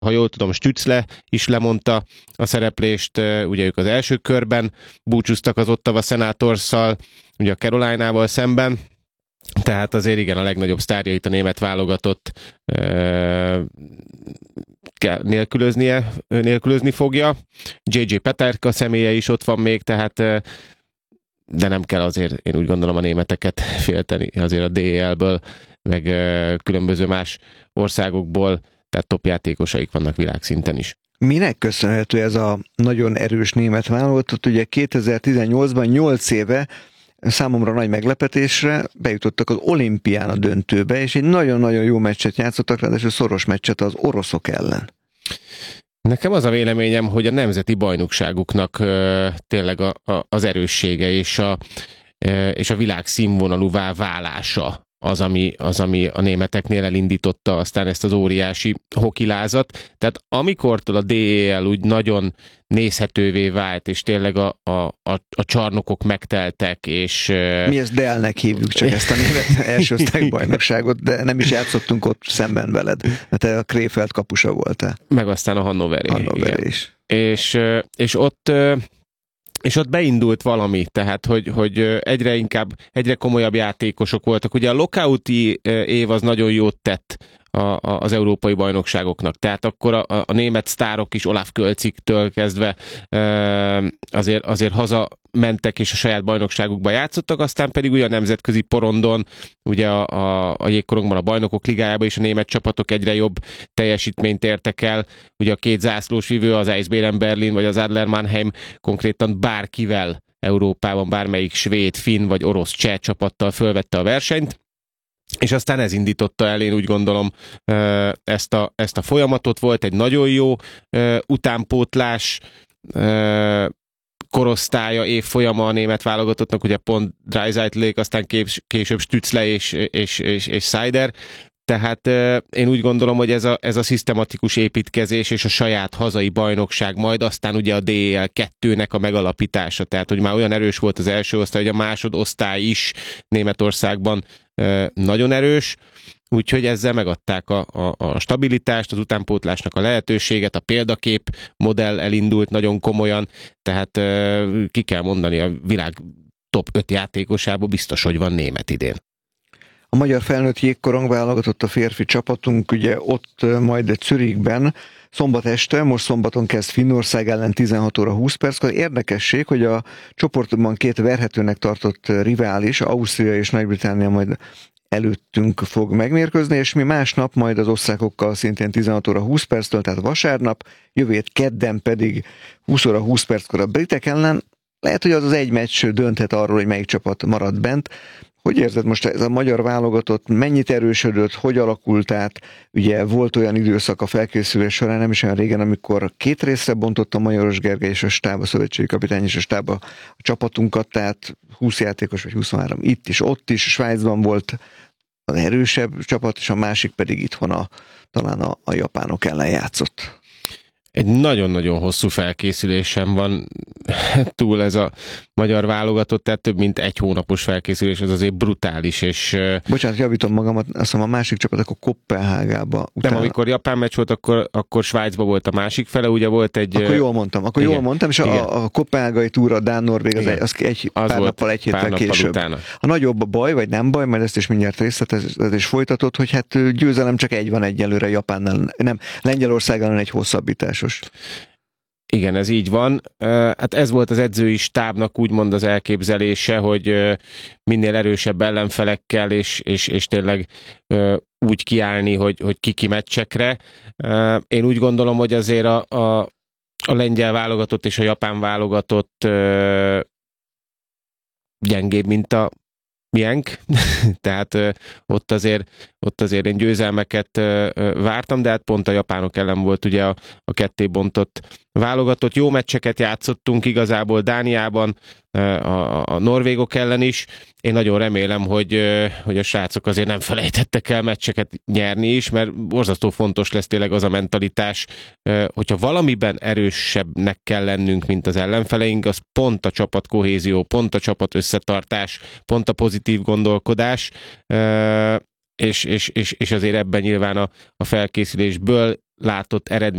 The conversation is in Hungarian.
ha jól tudom, Stützle is lemondta a szereplést, ugye ők az első körben búcsúztak az Ottawa Senatorsszal, ugye a Caroline-ával szemben, tehát azért igen, a legnagyobb sztárjait a német válogatott nélkülözni fogja. JJ Peterka személye is ott van még, tehát de nem kell azért, én úgy gondolom, a németeket félteni azért a DEL-ből, meg különböző más országokból, tehát top játékosaik vannak világszinten is. Minek köszönhető ez a nagyon erős német válogatott? Ugye 2018-ban 8 éve számomra nagy meglepetésre bejutottak az olimpián a döntőbe, és egy nagyon-nagyon jó meccset játszottak, ráadásul szoros meccset az oroszok ellen. Nekem az a véleményem, hogy a nemzeti bajnokságuknak tényleg az erőssége és a világ színvonalúvá válása az, ami a németeknél elindította aztán ezt az óriási hokilázat. Tehát amikortól a DEL úgy nagyon nézhetővé vált, és tényleg a csarnokok megteltek, és... Mi ezt DEL-nek hívjuk, csak ezt a német első osztálybajnokságot, de nem is játszottunk ott szemben veled, mert te a Krefeld kapusa voltál. Meg aztán a Hannover is. És ott beindult valami, tehát hogy egyre komolyabb játékosok voltak. Ugye a lockouti év az nagyon jót tett az európai bajnokságoknak. Tehát akkor a német sztárok is Olaf Kölziktől kezdve azért hazamentek és a saját bajnokságukba játszottak, aztán pedig ugye a nemzetközi porondon, ugye a jégkorongban a Bajnokok Ligájában is a német csapatok egyre jobb teljesítményt értek el. Ugye a két zászlós vívő, az Eisbären Berlin vagy az Adler Mannheim konkrétan bárkivel Európában, bármelyik svéd, finn vagy orosz cseh csapattal fölvette a versenyt. És aztán ez indította el, én úgy gondolom, ezt a folyamatot. Volt egy nagyon jó utánpótlás korosztálya, évfolyama a német válogatottnak, ugye pont Draisaitl, aztán később Stützle és Seider. Tehát én úgy gondolom, hogy ez a szisztematikus építkezés és a saját hazai bajnokság, majd aztán ugye a DEL 2-nek a megalapítása, tehát hogy már olyan erős volt az első osztály, hogy a másodosztály is Németországban nagyon erős, úgyhogy ezzel megadták a stabilitást, az utánpótlásnak a lehetőséget, a példakép modell elindult nagyon komolyan, tehát ki kell mondani, a világ top 5 játékosából biztos, hogy van német idén. A magyar felnőtt jégkorong válogatott a férfi csapatunk, ugye ott majd Zürichben szombat este, most szombaton kezd Finnország ellen 16 óra 20 perckor. Érdekesség, hogy a csoportban két verhetőnek tartott rivális, Ausztria és Nagy-Britannia majd előttünk fog megmérkőzni, és mi másnap majd az osztrákokkal szintén 16 óra 20 perctől, tehát vasárnap, jövő hét kedden pedig 20 óra 20 perckor a britek ellen. Lehet, hogy az egy meccs dönthet arról, hogy melyik csapat marad bent. Hogy érzed most ez a magyar válogatott, mennyit erősödött, hogy alakult át? Ugye volt olyan időszak a felkészülés során, nem is olyan régen, amikor két részre bontott a Majoros Gergely és a stáb, a szövetségi kapitány és a stáb a csapatunkat, tehát 20 játékos vagy 23 itt is, ott is, Svájcban volt az erősebb csapat, és a másik pedig itthon talán a japánok ellen játszott. Egy nagyon-nagyon hosszú felkészülésem van túl ez a magyar válogatott, tehát több mint egy hónapos felkészülés, ez azért brutális, és... Bocsánat, javítom magamat, azt hiszem a másik csapat akkor Koppenhágába. Nem, amikor japán meccs volt, akkor Svájcba volt a másik fele, ugye volt egy... Akkor jól mondtam, és a koppenhágai túra, Dán-Norvég, az egy héttel később. Utána. A nagyobb a baj, vagy nem baj, mert ezt is mindjárt részletezés és folytatott, hogy hát győzelem csak egy van egyelőre Japánnal, nem, Lengyelországgal egy hosszabbításos. Igen, ez így van. Hát ez volt az edzői stábnak úgymond az elképzelése, hogy minél erősebb ellenfelekkel, és tényleg úgy kiállni, hogy ki meccsekre. Én úgy gondolom, hogy azért a lengyel válogatott és a japán válogatott gyengébb, mint a miénk, tehát ott azért én győzelmeket vártam, de hát pont a japánok ellen volt ugye a ketté bontott válogatott. Jó meccseket játszottunk igazából Dániában, a norvégok ellen is. Én nagyon remélem, hogy a srácok azért nem felejtettek el meccseket nyerni is, mert borzasztó fontos lesz tényleg az a mentalitás, hogyha valamiben erősebbnek kell lennünk, mint az ellenfeleink, az pont a csapat kohézió, pont a csapat összetartás, pont a pozitív gondolkodás, és azért ebben nyilván a felkészülésből látott eredmény